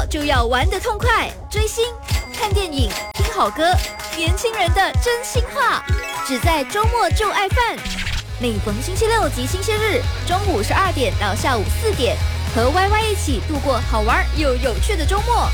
就要玩得痛快，追星、看电影、听好歌，年轻人的真心话，只在周末就爱饭。每逢星期六及星期日，中午12点到下午4点，和 YY 一起度过好玩又有趣的周末。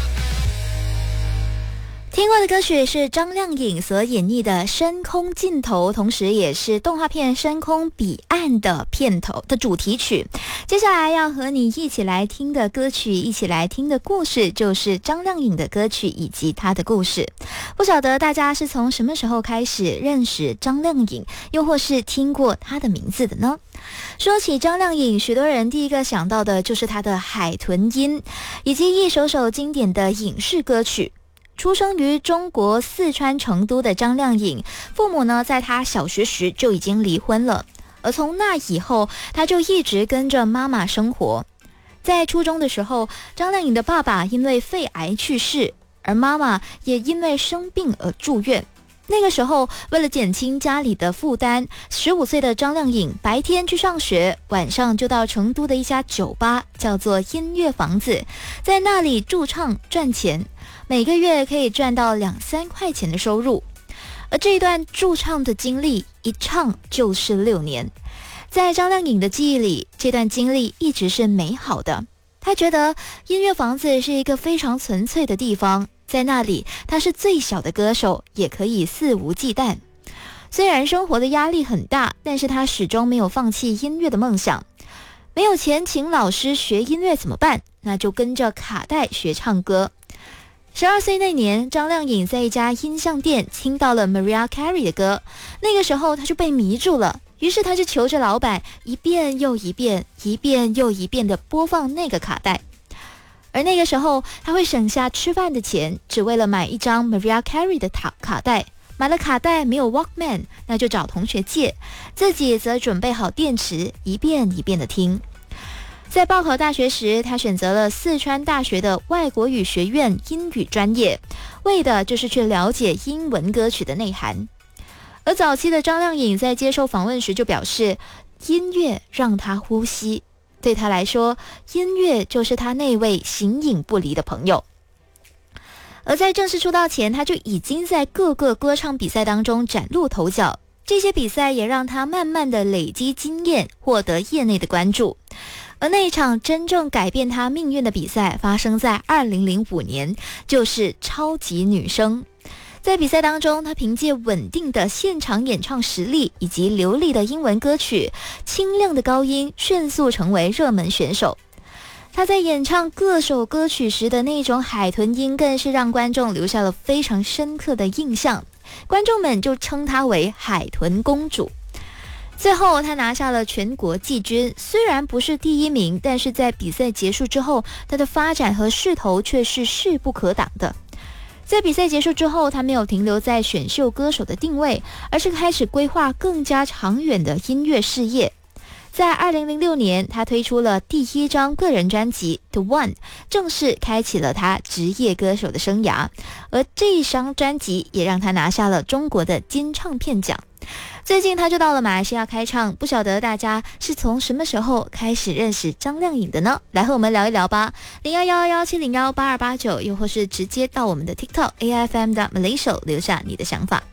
听过的歌曲是张靓颖所演绎的《深空尽头》，同时也是动画片《深空彼岸》的片头的主题曲。接下来要和你一起来听的歌曲，一起来听的故事，就是张靓颖的歌曲以及她的故事。不晓得大家是从什么时候开始认识张靓颖，又或是听过她的名字的呢？说起张靓颖，许多人第一个想到的就是她的海豚音，以及一首首经典的影视歌曲。出生于中国四川成都的张靓颖，父母呢在她小学时就已经离婚了，而从那以后，她就一直跟着妈妈生活。在初中的时候，张靓颖的爸爸因为肺癌去世，而妈妈也因为生病而住院。那个时候，为了减轻家里的负担，15岁的张靓颖白天去上学，晚上就到成都的一家酒吧，叫做音乐房子，在那里驻唱赚钱，每个月可以赚到2-3块钱的收入。而这一段驻唱的经历，一唱就是6年。在张靓颖的记忆里，这段经历一直是美好的。她觉得音乐房子是一个非常纯粹的地方，在那里她是最小的歌手，也可以肆无忌惮。虽然生活的压力很大，但是她始终没有放弃音乐的梦想。没有钱请老师学音乐怎么办？那就跟着卡带学唱歌。12岁那年，张靓颖在一家音像店听到了 Mariah Carey 的歌，那个时候她就被迷住了，于是她就求着老板一遍又一遍，一遍又一遍地播放那个卡带。而那个时候，她会省下吃饭的钱，只为了买一张 Mariah Carey 的卡带。买了卡带没有 Walkman， 那就找同学借，自己则准备好电池，一遍一遍地听。在报考大学时，他选择了四川大学的外国语学院英语专业，为的就是去了解英文歌曲的内涵。而早期的张靓颖在接受访问时就表示，音乐让她呼吸，对她来说，音乐就是她那位形影不离的朋友。而在正式出道前，他就已经在各个歌唱比赛当中崭露头角，这些比赛也让他慢慢的累积经验，获得业内的关注。而那一场真正改变他命运的比赛发生在2005年，就是超级女声。在比赛当中，他凭借稳定的现场演唱实力以及流利的英文歌曲，清亮的高音迅速成为热门选手。他在演唱各首歌曲时的那种海豚音，更是让观众留下了非常深刻的印象，观众们就称她为海豚公主。最后他拿下了全国季军，虽然不是第1名，但是在比赛结束之后，他的发展和势头却是势不可挡的。在比赛结束之后，他没有停留在选秀歌手的定位，而是开始规划更加长远的音乐事业。在2006年，他推出了第1张个人专辑《The One》，正式开启了他职业歌手的生涯。而这一张专辑也让他拿下了中国的金唱片奖。最近他就到了马来西亚开唱，不晓得大家是从什么时候开始认识张靓颖的呢？来和我们聊一聊吧，0111701829，又或是直接到我们的 TikTok AIFM.Malaysia 留下你的想法。